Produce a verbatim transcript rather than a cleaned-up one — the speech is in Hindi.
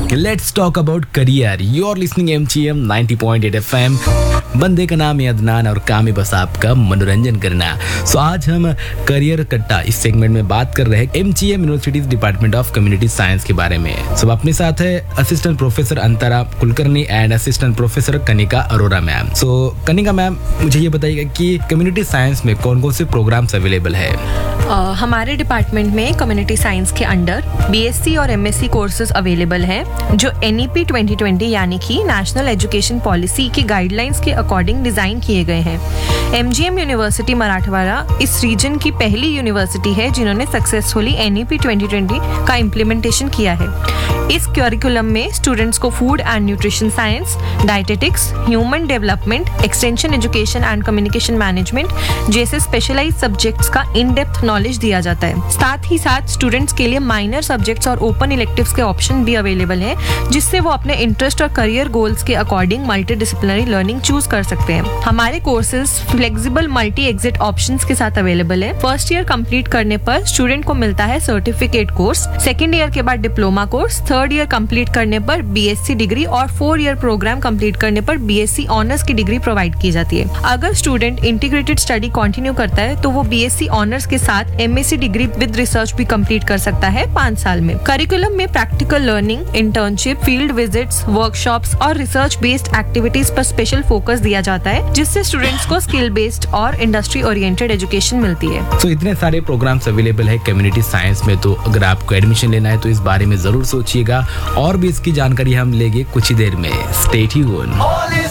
Let's talk about career. You are listening M G M ninety point eight F M. बंदे का नाम है अदनान और काम है बस आपका मनोरंजन करना। सो so, आज हम करियर कट्टा इस सेगमेंट में बात कर रहे हैं M G M university department of community science के बारे में। सो so, अपने साथ है assistant professor Antara Kulkarni and assistant professor Kanika Arora ma'am. So so, Kanika ma'am, मुझे ये बताइएगा कि कम्युनिटी साइंस में कौन कौन से प्रोग्राम्स अवेलेबल है? Uh, हमारे डिपार्टमेंट में कम्युनिटी साइंस के अंडर बीएससी और एमएससी कोर्सेज अवेलेबल हैं जो एनईपी ट्वेंटी ट्वेंटी यानी कि नेशनल एजुकेशन पॉलिसी की गाइडलाइंस के अकॉर्डिंग डिजाइन किए गए हैं। एमजीएम यूनिवर्सिटी मराठवाड़ा इस रीजन की पहली यूनिवर्सिटी है जिन्होंने सक्सेसफुली एनईपी ट्वेंटी ट्वेंटी का इम्प्लीमेंटेशन किया है। इस करिकुलम में स्टूडेंट्स को food and nutrition science, dietetics, human development, extension education and communication management जैसे स्पेशलाइज्ड सब्जेक्ट्स का इन डेप्थ नॉलेज दिया जाता है। साथ ही साथ स्टूडेंट्स के लिए माइनर सब्जेक्ट्स और ओपन इलेक्टिव्स के ऑप्शन भी अवेलेबल हैं, जिससे वो अपने इंटरेस्ट और करियर गोल्स के according multi disciplinary learning choose कर सकते हैं। हमारे courses flexible multi exit options के साथ अवेलेबल है। फर्स्ट ईयर कंप्लीट करने पर स्टूडेंट को मिलता है सर्टिफिकेट कोर्स, सेकेंड ईयर के बाद diploma course, third year complete करने पर बीएससी डिग्री और फोर ईयर प्रोग्राम कंप्लीट करने पर बीएससी ऑनर्स की डिग्री प्रोवाइड की जाती है। अगर स्टूडेंट इंटीग्रेटेड स्टडी कंटिन्यू करता है तो वो बीएससी ऑनर्स के साथ एमएससी डिग्री विद रिसर्च भी कंप्लीट कर सकता है पाँच साल में। करिकुलम में practical learning, internship, field visits, workshops और रिसर्च बेस्ड एक्टिविटीज पर स्पेशल फोकस दिया जाता है, जिससे स्टूडेंट्स को स्किल बेस्ड और इंडस्ट्री ओरिएंटेड एजुकेशन मिलती है। तो so, इतने सारे प्रोग्राम्स अवेलेबल है कम्युनिटी साइंस में, तो अगर आपको एडमिशन लेना है तो इस बारे में जरूर सोचिएगा और भी इसकी जानकारी हम लेंगे कुछ ही देर में। Stay tuned.